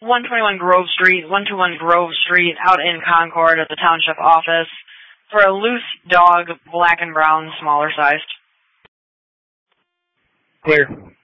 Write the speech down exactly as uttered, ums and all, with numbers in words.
one twenty-one Grove Street, one twenty-one Grove Street, out in Concord at the township office for a loose dog, black and brown, smaller sized. Clear.